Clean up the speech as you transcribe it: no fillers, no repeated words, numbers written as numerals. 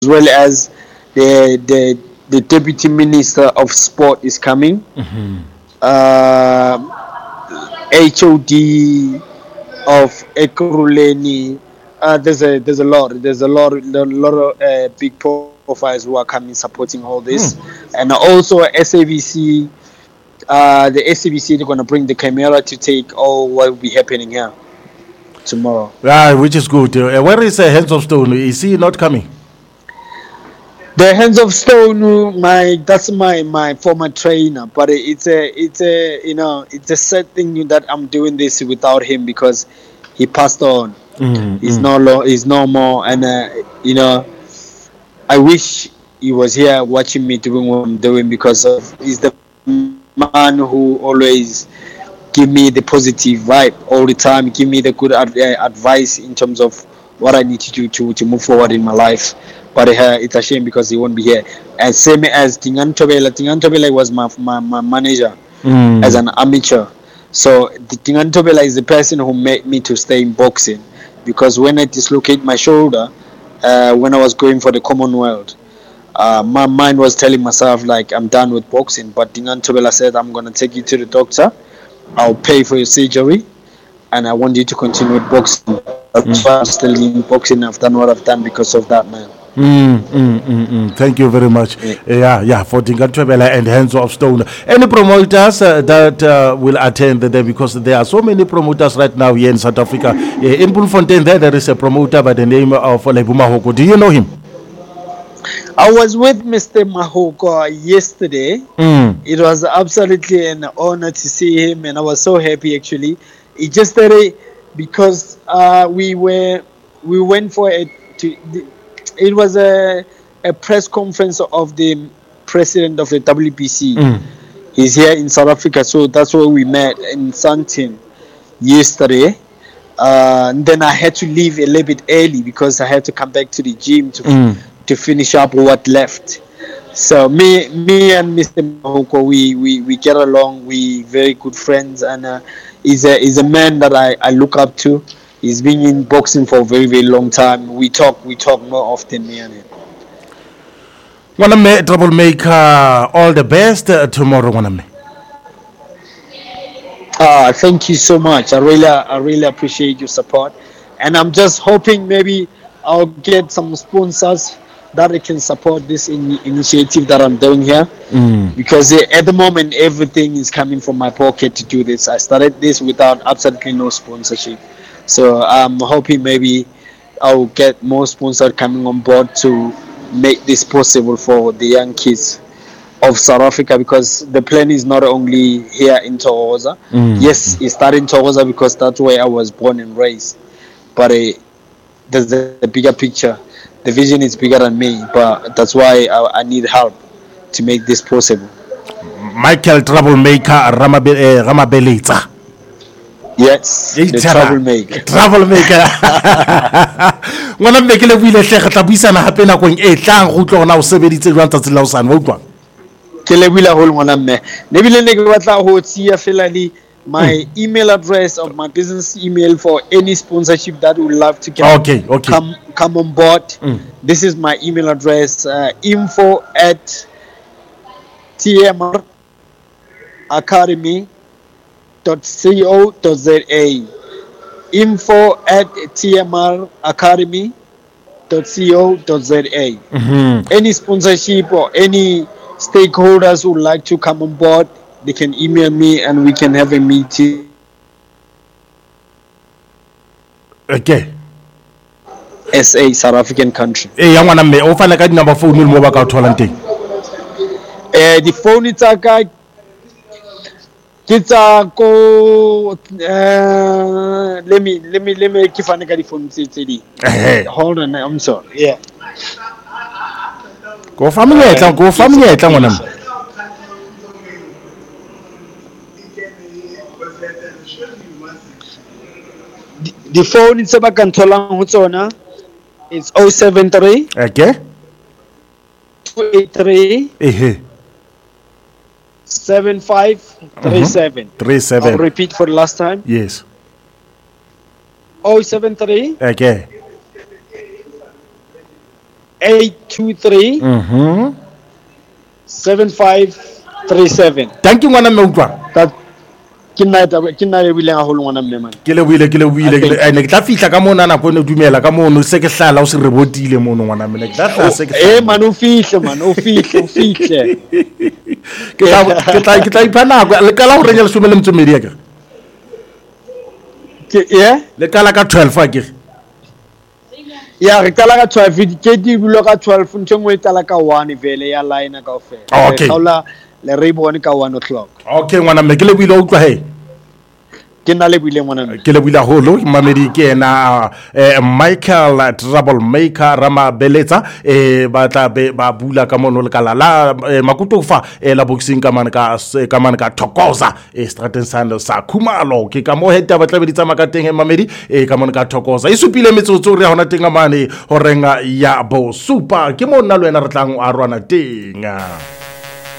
well as the deputy minister of sport is coming. HOD of Ekurhuleni. There's a lot of big profiles who are coming supporting all this, and also SABC. The SABC, they're gonna bring the camera to take all what will be happening here tomorrow. Which is good. Where is Hands of Stone? Is he not coming? The Hands of Stone, that's my former trainer, but it's a sad thing that I'm doing this without him because he passed on. He's no more, and I wish he was here watching me doing what I'm doing because he's the man who always give me the positive vibe all the time, give me the good advice in terms of what I need to do to move forward in my life. But it's a shame because he won't be here. And same as Tingan Tobela was my manager as an amateur. So Tingan Tobela is the person who made me to stay in boxing because when I dislocate my shoulder, when I was going for the Commonwealth, my mind was telling myself like I'm done with boxing. But Tingan Tobela said, I'm gonna take you to the doctor. I'll pay for your surgery, and I want you to continue with boxing. That's why I'm still in boxing. I've done what I've done because of that, man. Thank you very much. Yeah, for Tingan Tobela and Hands of Stone. Any promoters that will attend there, because there are so many promoters right now here in South Africa. In Bloemfontein, there is a promoter by the name of Lebu Mahoko. Do you know him? I was with Mr. Mahoko yesterday. It was absolutely an honor to see him, and I was so happy actually. It just because we went for it was a press conference of the president of the WBC. He's here in South Africa, so that's where we met in Sandton yesterday. And then I had to leave a little bit early because I had to come back to the gym to finish up what left. So me and Mr. Mahoko, we get along. We very good friends, and he's a man that I look up to. He's been in boxing for a very, very long time. We talk more often, me and him. Waname Troublemaker, all the best tomorrow, Waname. Thank you so much. I really appreciate your support, and I'm just hoping maybe I'll get some sponsors that can support this initiative that I'm doing here. Because at the moment everything is coming from my pocket to do this. I started this without absolutely no sponsorship, so I'm hoping maybe I'll get more sponsors coming on board to make this possible for the young kids of South Africa, because the plan is not only here in Thokoza. Yes, it started in Thokoza because that's where I was born and raised, but there's a bigger picture. The vision is bigger than me, but that's why I need help to make this possible. Michael Troublemaker Ramabelitsa. Yes, the troublemaker. Troublemaker. Ngwana mme ke le buile hle tla buisana hape nakong e tlang go tlo gona o sebeditse jwang tsatsing la usana wa utlwa. Ke le buile hole ngwana mme. Ne bile ne ke batla ho tsia fela le my email address of my business email for any sponsorship that would love to okay. come on board. This is my email address, info@tmracademy.co.za. info@tmracademy.co.za. Any sponsorship or any stakeholders who would like to come on board, they can email me and we can have a meeting. Okay. SA, South African country. Ya ngwana mme o fana ka di number phone mo ba ka tholang teng. The phone tsa ka ke tsa ko let me ke fane ka di phone tse di. Hold on, I'm sorry. Yeah. Go family tla ngwana mme. The phone tse ba ka ntholang ho tsona, it's 073 Okay. 283 7537. 37. I'll repeat for the last time. Yes. 073 Okay. 0823 7537. Thank you ngwana mme utlwa. Ke nna le buile ga go ngwana mme man. Ke le buile ene ke tla fihla ka mona na go ne dumela ka mono se ke hlala o se rebotile mono ngwana mme ke tla hla se ke man o fihle ke tla ipha nako le kala go renya le somele mtsomedi ya ke le kala ka 12 a ke ya re kala ka 12 ke di bulo ka 12 ntengwe kala ka 1 vele ya line ka ofela okay kala le re bone ka 1 o'clock. Okay ngwana mme ke le buile o utlwa he ke nna le buile ngwana mme ke le buile holo mamedi ke ena Michael Troublemaker Ramabeletsa ba tla ba bula ka mono le kala la makutofa la boxing ka man ka Thokoza Stratton Sand sa Khumalo ke ka mo heta ba tla be ditsa makateng e mamedi ka mono ka Thokoza e supile metsotso re hona tenga mane ho renga ya bo super ke mo nna le wena re tlang a rwana tenga.